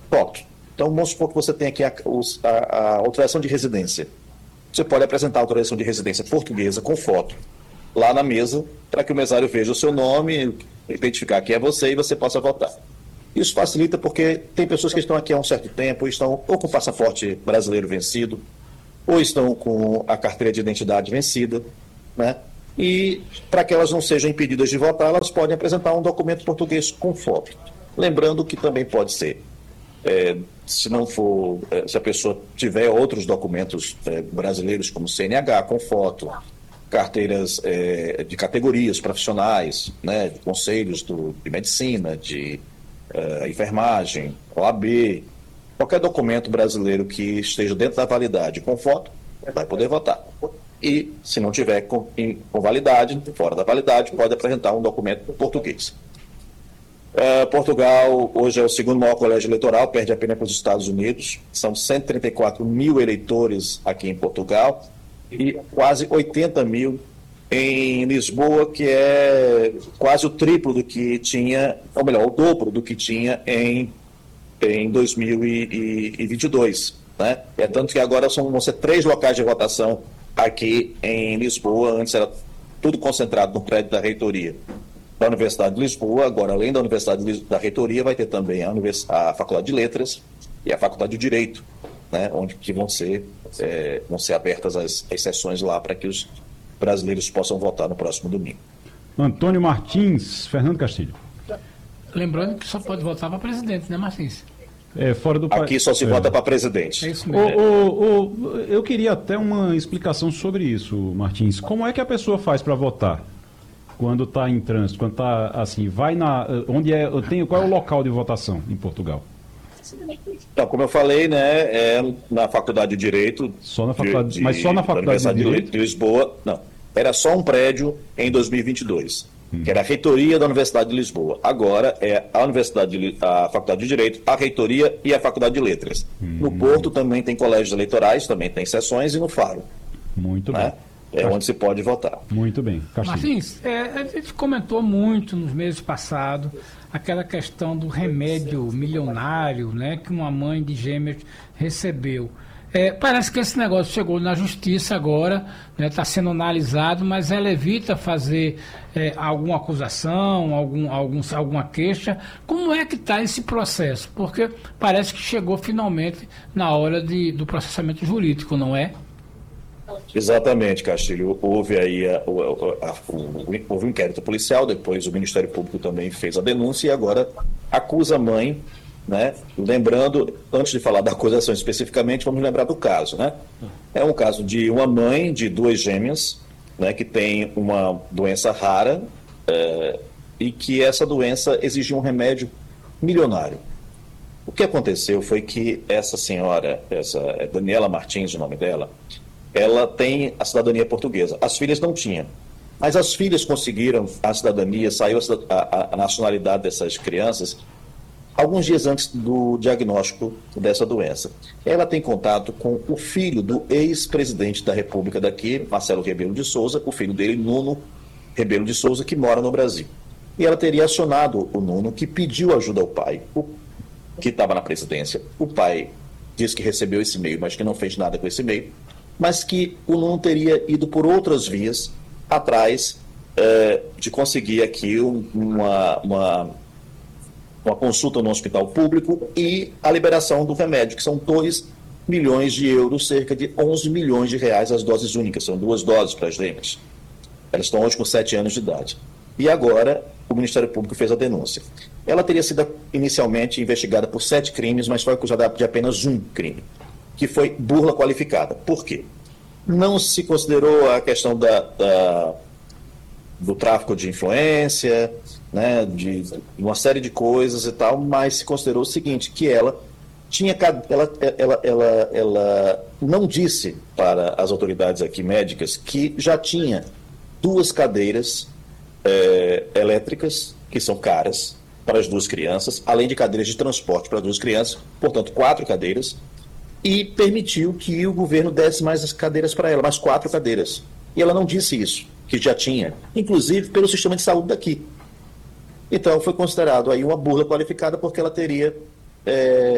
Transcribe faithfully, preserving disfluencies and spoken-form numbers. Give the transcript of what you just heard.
Foto. Então, vamos supor que você tem aqui a, os- a, a autorização de residência. Você pode apresentar a autorização de residência portuguesa com foto lá na mesa, para que o mesário veja o seu nome, identificar que é você e você possa votar. Isso facilita porque tem pessoas que estão aqui há um certo tempo, estão ou com o passaporte brasileiro vencido, ou estão com a carteira de identidade vencida, né? E para que elas não sejam impedidas de votar, elas podem apresentar um documento português com foto. Lembrando que também pode ser, é, se não for, é, se a pessoa tiver outros documentos é, brasileiros, como C N H com foto, carteiras é, de categorias profissionais, né, de conselhos do, de medicina, de é, enfermagem, O A B, qualquer documento brasileiro que esteja dentro da validade com foto, vai poder votar. E, se não tiver com, com validade, fora da validade, pode apresentar um documento português. Uh, Portugal hoje é o segundo maior colégio eleitoral, perde apenas para os Estados Unidos. São cento e trinta e quatro mil eleitores aqui em Portugal e quase oitenta mil em Lisboa, que é quase o triplo do que tinha, ou melhor, o dobro do que tinha em, em dois mil e vinte e dois. Né? É tanto que agora são, vão ser três locais de votação aqui em Lisboa. Antes era tudo concentrado no prédio da reitoria da Universidade de Lisboa. Agora, além da Universidade da Reitoria, vai ter também a, Univers... a Faculdade de Letras e a Faculdade de Direito, né, onde que vão ser, é, vão ser abertas as, as sessões lá para que os brasileiros possam votar no próximo domingo. Antônio Martins, Fernando Castilho. Lembrando que só pode votar para presidente, né, Martins? É, fora do Aqui só se é. vota para presidente. É isso mesmo. O, o, o, eu queria até uma explicação sobre isso, Martins. Como é que a pessoa faz para votar? Quando está em trânsito, quando está assim, vai na. Onde é. Tem, qual é o local de votação em Portugal? Então, como eu falei, né, é na Faculdade de Direito. Só na faculdade, de, mas só na Faculdade de Direito? de Lisboa. Não, era só um prédio em dois mil e vinte e dois, hum. que era a reitoria da Universidade de Lisboa. Agora é a Universidade de, a Faculdade de Direito, a reitoria e a Faculdade de Letras. Hum. No Porto também tem colégios eleitorais, também tem sessões, e no Faro. Muito né? bem. É onde se pode votar. Muito bem. Castilho. Martins, é, a gente comentou muito nos meses passados aquela questão do remédio milionário, né, que uma mãe de gêmeas recebeu. É, parece que esse negócio chegou na justiça agora, está, né, sendo analisado, mas ela evita fazer é, alguma acusação, algum, algum, alguma queixa. Como é que está esse processo? Porque parece que chegou finalmente na hora de, do processamento jurídico, não é? Exatamente, Castilho. Houve aí a, a, a, o, houve um inquérito policial, depois o Ministério Público também fez a denúncia e agora acusa a mãe, né? Lembrando, antes de falar da acusação especificamente, vamos lembrar do caso, né? É um caso de uma mãe de duas gêmeas, né, que tem uma doença rara é, e que essa doença exigiu um remédio milionário. O que aconteceu foi que essa senhora, essa é Daniela Martins, o nome dela, ela tem a cidadania portuguesa. As filhas não tinham. Mas as filhas conseguiram a cidadania, saiu a, a, a nacionalidade dessas crianças alguns dias antes do diagnóstico dessa doença. Ela tem contato com o filho do ex-presidente da República daqui, Marcelo Rebelo de Sousa, o filho dele, Nuno Rebelo de Sousa, que mora no Brasil. E ela teria acionado o Nuno, que pediu ajuda ao pai, o, que estava na presidência. O pai disse que recebeu esse e-mail, mas que não fez nada com esse e-mail, mas que o Nuno teria ido por outras vias atrás eh, de conseguir aqui um, uma, uma, uma consulta no hospital público e a liberação do remédio, que são dois milhões de euros, cerca de onze milhões de reais as doses únicas, são duas doses para as gêmeas. Elas estão hoje com sete anos de idade. E agora o Ministério Público fez a denúncia. Ela teria sido inicialmente investigada por sete crimes, mas foi acusada de apenas um crime, que foi burla qualificada. Por quê? Não se considerou a questão da, da, do tráfico de influência, né, de uma série de coisas e tal, mas se considerou o seguinte, que ela tinha ela, ela, ela, ela não disse para as autoridades aqui médicas que já tinha duas cadeiras é, elétricas, que são caras, para as duas crianças, além de cadeiras de transporte para as duas crianças, portanto, quatro cadeiras, e permitiu que o governo desse mais as cadeiras para ela, mais quatro cadeiras. E ela não disse isso, que já tinha, inclusive pelo sistema de saúde daqui. Então foi considerado aí uma burla qualificada porque ela teria é,